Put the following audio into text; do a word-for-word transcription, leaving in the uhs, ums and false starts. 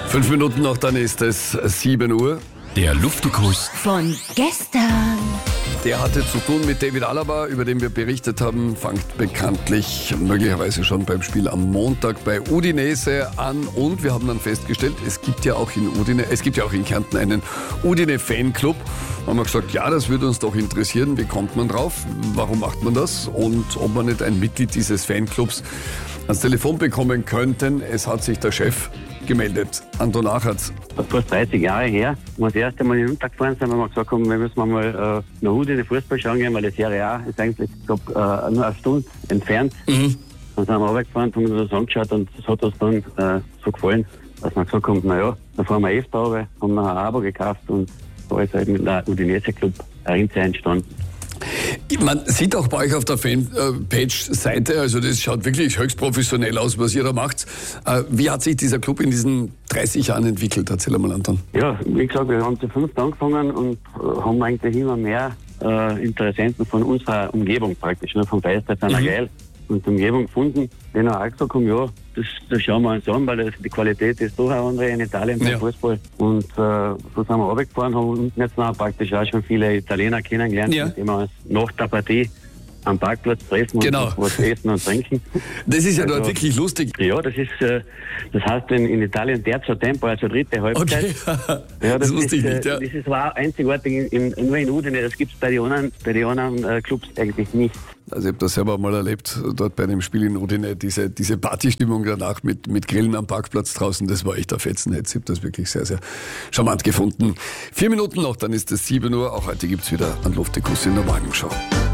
Fünf Minuten noch, dann ist es sieben Uhr. Der Luftikus von gestern. Der hatte zu tun mit David Alaba, über den wir berichtet haben, fängt bekanntlich möglicherweise schon beim Spiel am Montag bei Udinese an. Und wir haben dann festgestellt, es gibt ja auch in Udine, es gibt ja auch in Kärnten einen Udine-Fanclub. Da haben wir gesagt, ja, das würde uns doch interessieren. Wie kommt man drauf? Warum macht man das? Und ob man nicht ein Mitglied dieses Fanclubs ans Telefon bekommen könnten. Es hat sich der Chef gemeldet. Anton Achatz. Fast dreißig Jahre her, als wir das erste Mal hinuntergefahren sind, haben wir gesagt, komm, wir müssen mal äh, nach Udine Fußball schauen gehen, weil die Serie A ist eigentlich glaub, äh, nur eine Stunde entfernt. Mhm. Dann sind wir runtergefahren, haben uns das angeschaut und das hat uns dann äh, so gefallen, dass wir gesagt haben, naja, dann fahren wir öfter runter, haben noch ein Abo gekauft und da ist halt mit dem Udinese Club ein Rinze entstanden. Man sieht auch bei euch auf der Fanpage-Seite, also das schaut wirklich höchst professionell aus, was ihr da macht. Wie hat sich dieser Club in diesen dreißig Jahren entwickelt? Erzähl mal, Anton. Ja, wie gesagt, wir haben zu fünft angefangen und haben eigentlich immer mehr äh, Interessenten von unserer Umgebung praktisch, ne, vom Feiertag seiner mhm. Geil und der Umgebung gefunden, denen auch gesagt haben, ja, das, das schauen wir uns an, weil das, die Qualität ist doch eine andere in Italien beim ja. Fußball. Und äh, so sind wir runtergefahren, haben unten jetzt noch praktisch auch schon viele Italiener kennengelernt, ja. mit denen wir uns nach der Partie am Parkplatz treffen genau. und was essen und trinken. Das ist ja also, dort wirklich lustig. Ja, das ist, äh, das heißt in, in Italien Terzo Tempo, also dritte Halbzeit. Okay. Ja, das, das wusste ist, ich nicht, ja. Das ist war einzigartig in, in, nur in Udine, das gibt es bei den anderen, bei den anderen äh, Clubs eigentlich nicht. Also ich habe das selber mal erlebt, dort bei dem Spiel in Udine, diese, diese Partystimmung danach mit, mit Grillen am Parkplatz draußen, das war echt der Fetzenhetz. Ich habe das wirklich sehr, sehr charmant gefunden. Vier Minuten noch, dann ist es sieben Uhr. Auch heute gibt's wieder einen Luftikus in der Morgenshow.